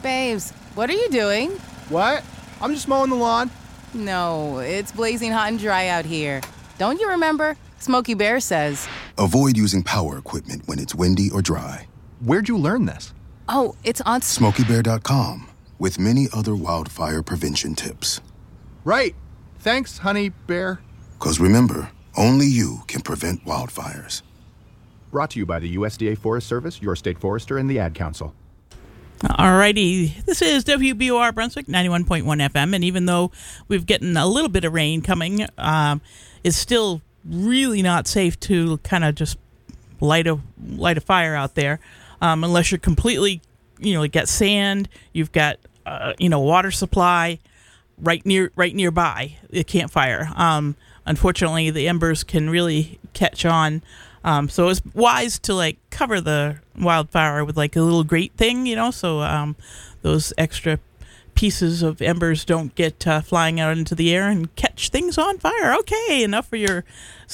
Babes, what are you doing? What? I'm just mowing the lawn. No, it's blazing hot and dry out here. Don't you remember? Smokey Bear says. Avoid using power equipment when it's windy or dry. Where'd you learn this? Oh, it's on... SmokeyBear.com, with many other wildfire prevention tips. Right. Thanks, Honey Bear. 'Cause remember, only you can prevent wildfires. Brought to you by the USDA Forest Service, your state forester, and the Ad Council. Alrighty, this is WBOR Brunswick 91.1 FM, and even though we've gotten a little bit of rain coming, it's still really not safe to kind of just light a fire out there, unless you're completely, you got sand, you've got water supply right nearby a campfire. Unfortunately, the embers can really catch on. So it's wise to cover the wildfire with a little grate thing, so those extra pieces of embers don't get flying out into the air and catch things on fire. Okay, enough for your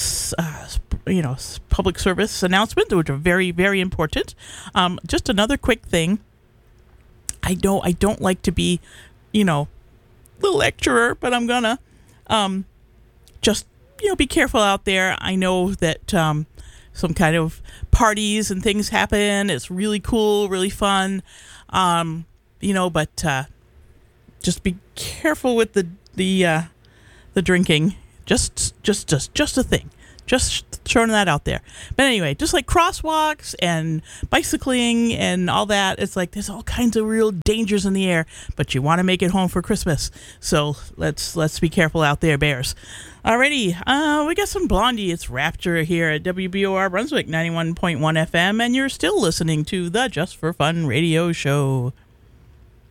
public service announcement, which are very, very important. Just another quick thing. I don't like to be, the lecturer, but I'm gonna just be careful out there. I know that some kind of parties and things happen. It's really cool, really fun, but just be careful with the drinking. Just a thing. Just throwing that out there. But anyway, just like crosswalks and bicycling and all that, it's there's all kinds of real dangers in the air, but you want to make it home for Christmas. So let's be careful out there, bears. Alrighty, we got some Blondie. It's Rapture here at WBOR Brunswick 91.1 FM, and you're still listening to the Just for Fun radio show.